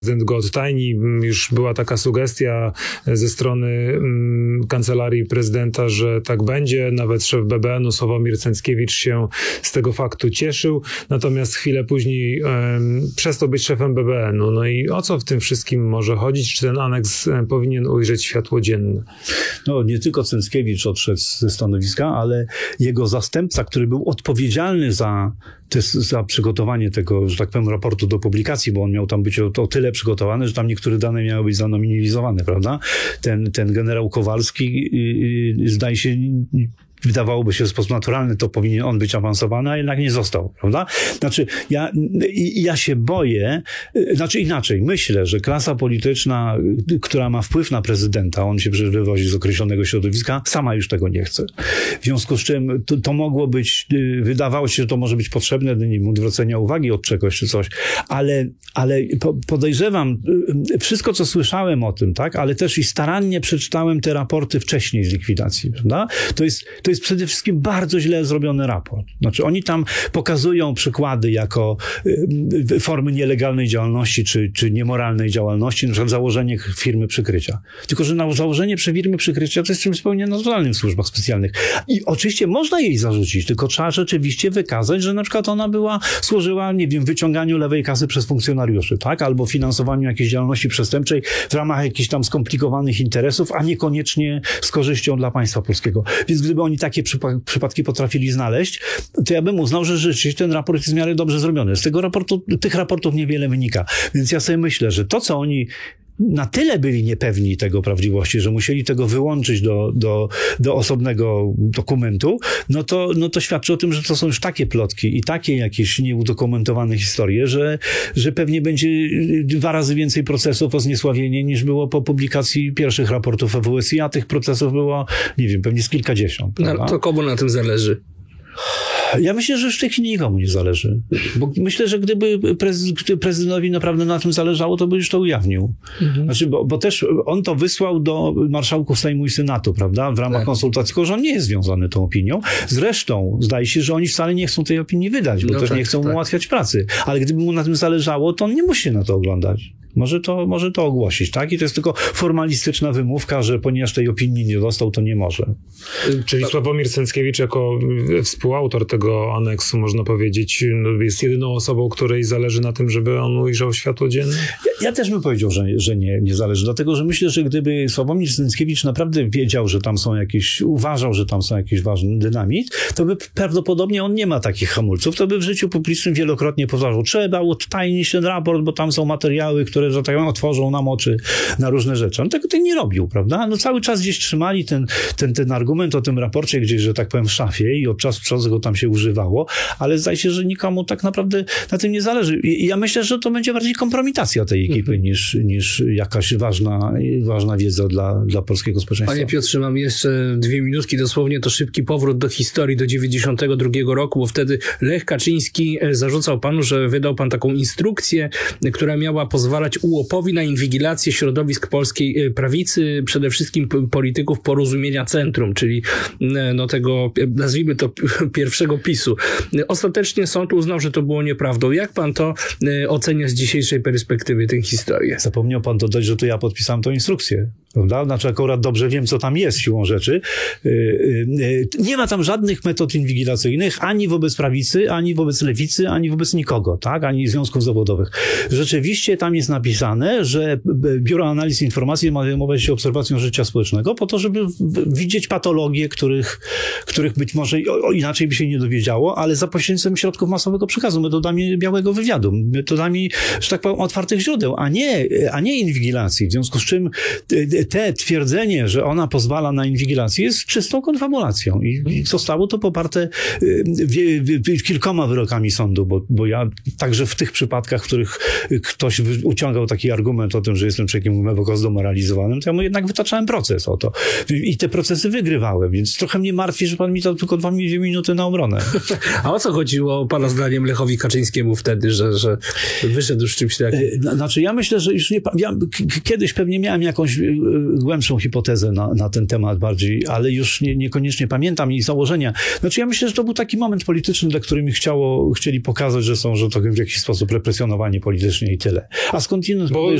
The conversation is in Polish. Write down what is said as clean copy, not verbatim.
prezydent go odtajni. Już była taka sugestia ze strony kancelarii prezydenta, że tak będzie. Nawet szef BBN-u Sławomir Cęckiewicz się z tego faktu cieszył. Natomiast chwilę później przestał być szefem BBN-u. No i o co w tym wszystkim może chodzić? Czy ten aneks powinien ujrzeć światło dzienne? No nie tylko Cęckiewicz odszedł ze stanowiska, ale jego zastępca, który był odpowiedzialny za przygotowanie tego, że tak powiem, raportu do publikacji, bo on miał tam być o tyle przygotowany, że tam niektóre dane miały być zanonimizowane, prawda? Ten generał Kowalski, zdaje się, wydawałoby się w sposób naturalny, to powinien on być awansowany, a jednak nie został, prawda? Znaczy, ja się boję, inaczej, myślę, że klasa polityczna, która ma wpływ na prezydenta, on się przecież wywodzi z określonego środowiska, sama już tego nie chce. W związku z czym to mogło być, wydawało się, że to może być potrzebne do odwrócenia uwagi od czegoś czy coś, ale podejrzewam, wszystko co słyszałem o tym, tak, ale też i starannie przeczytałem te raporty wcześniej z likwidacji, prawda? To jest przede wszystkim bardzo źle zrobiony raport. Znaczy oni tam pokazują przykłady jako formy nielegalnej działalności czy niemoralnej działalności, na przykład założenie firmy przykrycia. Tylko że założenie firmy przykrycia to jest czymś zupełnie naturalnym w służbach specjalnych. I oczywiście można jej zarzucić, tylko trzeba rzeczywiście wykazać, że na przykład ona służyła, nie wiem, wyciąganiu lewej kasy przez funkcjonariuszy, tak? Albo finansowaniu jakiejś działalności przestępczej w ramach jakichś tam skomplikowanych interesów, a niekoniecznie z korzyścią dla państwa polskiego. Więc gdyby oni takie przypadki potrafili znaleźć, to ja bym uznał, że rzeczywiście ten raport jest w miarę dobrze zrobiony. Z tych raportów niewiele wynika. Więc ja sobie myślę, że to, co oni na tyle byli niepewni tego prawdziwości, że musieli tego wyłączyć do osobnego dokumentu, no to świadczy o tym, że to są już takie plotki i takie jakieś nieudokumentowane historie, że pewnie będzie 2 razy więcej procesów o zniesławienie niż było po publikacji pierwszych raportów EWSI, a tych procesów było, nie wiem, pewnie z kilkadziesiąt. No, to komu na tym zależy? Ja myślę, że już w tej chwili nikomu nie zależy. Bo myślę, że gdyby prezydentowi naprawdę na tym zależało, to by już to ujawnił. Znaczy, bo też on to wysłał do marszałków Sejmu i Senatu, prawda? W ramach konsultacji, tylko że on nie jest związany tą opinią. Zresztą zdaje się, że oni wcale nie chcą tej opinii wydać, bo też nie chcą mu ułatwiać pracy. Ale gdyby mu na tym zależało, to on nie musi na to oglądać. Może to ogłosić, tak? I to jest tylko formalistyczna wymówka, że ponieważ tej opinii nie dostał, to nie może. Czyli Sławomir Cęckiewicz jako współautor tego aneksu, można powiedzieć, jest jedyną osobą, której zależy na tym, żeby on ujrzał światło dzienne? Ja też bym powiedział, że nie zależy, dlatego, że myślę, że gdyby Sławomir Cęckiewicz naprawdę wiedział, że tam są uważał, że tam są jakiś ważny dynamit, to by prawdopodobnie on nie ma takich hamulców, to by w życiu publicznym wielokrotnie powtarzał, trzeba odtajnić ten raport, bo tam są materiały, które, że tak otworzą nam oczy na różne rzeczy. On tego nie robił, prawda? No cały czas gdzieś trzymali ten argument o tym raporcie gdzieś, że tak powiem, w szafie i od czasu do czasu go tam się używało, ale zdaje się, że nikomu tak naprawdę na tym nie zależy. I ja myślę, że to będzie bardziej kompromitacja tej ekipy niż jakaś ważna wiedza dla polskiego społeczeństwa. Panie Piotrze, mam jeszcze 2 minutki dosłownie, to szybki powrót do historii, do 92 roku, bo wtedy Lech Kaczyński zarzucał panu, że wydał pan taką instrukcję, która miała pozwalać UOP-owi na inwigilację środowisk polskiej prawicy, przede wszystkim polityków Porozumienia Centrum, czyli tego, nazwijmy to, pierwszego PiS-u. Ostatecznie sąd uznał, że to było nieprawdą. Jak pan to ocenia z dzisiejszej perspektywy, tę historię? Zapomniał pan dodać, że to ja podpisałem tę instrukcję. Prawda? Znaczy akurat dobrze wiem, co tam jest siłą rzeczy. Nie ma tam żadnych metod inwigilacyjnych ani wobec prawicy, ani wobec lewicy, ani wobec nikogo, tak? Ani związków zawodowych. Rzeczywiście tam jest napisane, że Biuro Analiz Informacji ma zajmować się obserwacją życia społecznego po to, żeby widzieć patologie, których być może inaczej by się nie dowiedziało, ale za pośrednictwem środków masowego przekazu, metodami białego wywiadu, metodami, że tak powiem, otwartych źródeł, a nie inwigilacji. W związku z czym te twierdzenie, że ona pozwala na inwigilację, jest czystą konfabulacją i zostało to poparte kilkoma wyrokami sądu, bo ja także w tych przypadkach, w których ktoś uciągał taki argument o tym, że jestem człowiekiem głęboko zdemoralizowanym, to ja mu jednak wytaczałem proces o to. I te procesy wygrywałem, więc trochę mnie martwi, że pan mi dał tylko 2 minuty na obronę. A o co chodziło pana zdaniem Lechowi Kaczyńskiemu wtedy, że wyszedł już czymś takim? Znaczy ja myślę, że już nie... Ja kiedyś pewnie miałem jakąś głębszą hipotezę na ten temat bardziej, ale już niekoniecznie pamiętam jej założenia. Znaczy ja myślę, że to był taki moment polityczny, dla którymi chcieli pokazać, że są, że tak w jakiś sposób represjonowani politycznie i tyle. A skądinąd